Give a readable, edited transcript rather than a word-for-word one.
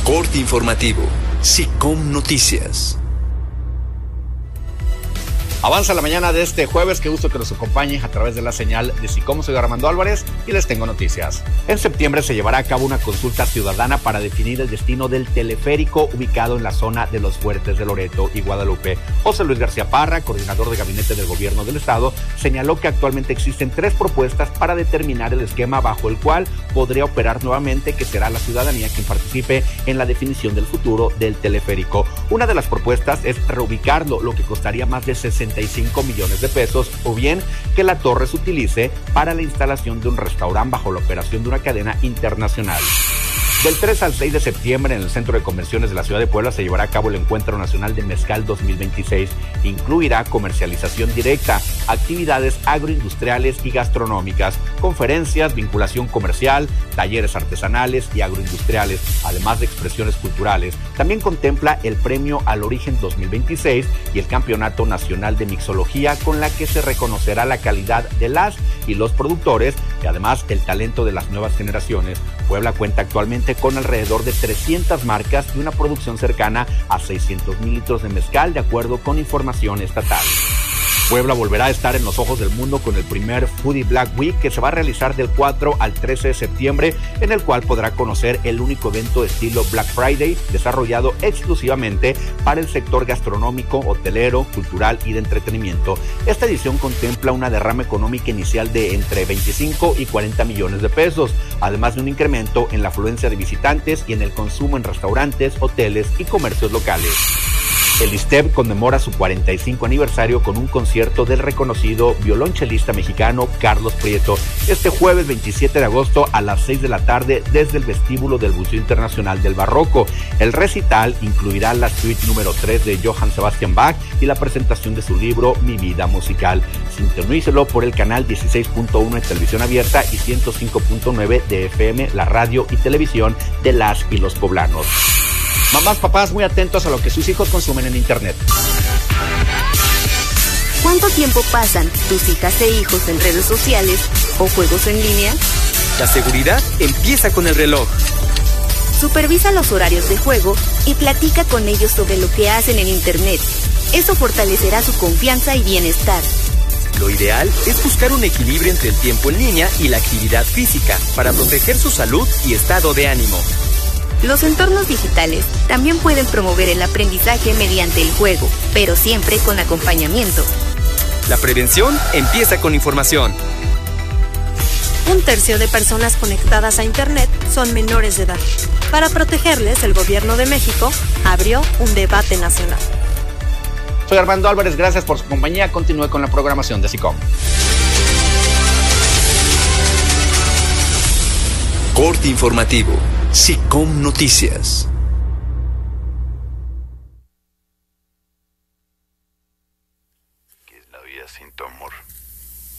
Corte informativo. SICOM Noticias. Avanza la mañana de este jueves, qué gusto que nos acompañe a través de la señal de SICOM. Soy Armando Álvarez y les tengo noticias. En septiembre se llevará a cabo una consulta ciudadana para definir el destino del teleférico ubicado en la zona de los Fuertes de Loreto y Guadalupe. José Luis García Parra, coordinador de gabinete del gobierno del estado, señaló que actualmente existen 3 propuestas para determinar el esquema bajo el cual podría operar nuevamente, que será la ciudadanía quien participe en la definición del futuro del teleférico. Una de las propuestas es reubicarlo, lo que costaría más de 65 millones de pesos, o bien que la torre se utilice para la instalación de un restaurante bajo la operación de una cadena internacional. Del 3 al 6 de septiembre en el Centro de Convenciones de la Ciudad de Puebla se llevará a cabo el Encuentro Nacional de Mezcal 2026. Incluirá comercialización directa, actividades agroindustriales y gastronómicas, conferencias, vinculación comercial, talleres artesanales y agroindustriales, además de expresiones culturales. También contempla el Premio al Origen 2026 y el Campeonato Nacional de Mixología, con la que se reconocerá la calidad de las y los productores y además el talento de las nuevas generaciones. Puebla cuenta actualmente con alrededor de 300 marcas y una producción cercana a 600,000 litros de mezcal, de acuerdo con información estatal. Puebla volverá a estar en los ojos del mundo con el primer Foodie Black Week, que se va a realizar del 4 al 13 de septiembre, en el cual podrá conocer el único evento de estilo Black Friday, desarrollado exclusivamente para el sector gastronómico, hotelero, cultural y de entretenimiento. Esta edición contempla una derrama económica inicial de entre 25 y 40 millones de pesos, además de un incremento en la afluencia de visitantes y en el consumo en restaurantes, hoteles y comercios locales. El ISTEB conmemora su 45 aniversario con un concierto del reconocido violonchelista mexicano Carlos Prieto, este jueves 27 de agosto a las 6 de la tarde desde el vestíbulo del Museo Internacional del Barroco. El recital incluirá la suite número 3 de Johann Sebastian Bach y la presentación de su libro Mi Vida Musical. Sintonícelo por el canal 16.1 de televisión abierta y 105.9 de FM, la radio y televisión de las y los poblanos. Mamás, papás, muy atentos a lo que sus hijos consumen en internet. ¿Cuánto tiempo pasan tus hijas e hijos en redes sociales o juegos en línea? La seguridad empieza con el reloj. Supervisa los horarios de juego y platica con ellos sobre lo que hacen en internet. Eso fortalecerá su confianza y bienestar. Lo ideal es buscar un equilibrio entre el tiempo en línea y la actividad física para proteger su salud y estado de ánimo. Los entornos digitales también pueden promover el aprendizaje mediante el juego, pero siempre con acompañamiento. La prevención empieza con información. 1/3 de personas conectadas a Internet son menores de edad. Para protegerles, el Gobierno de México abrió un debate nacional. Soy Armando Álvarez, gracias por su compañía. Continúe con la programación de SICOM. Corte informativo. SICOM Noticias. ¿Qué es la vida sin tu amor?